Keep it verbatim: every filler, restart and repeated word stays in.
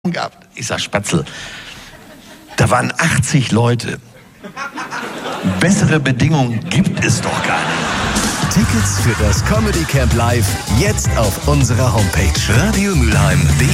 gehabt. Ich sag, Spatzel, da waren achtzig Leute. Bessere Bedingungen gibt es doch gar nicht. Tickets für das Comedy Camp Live jetzt auf unserer Homepage radio mülheim punkt de.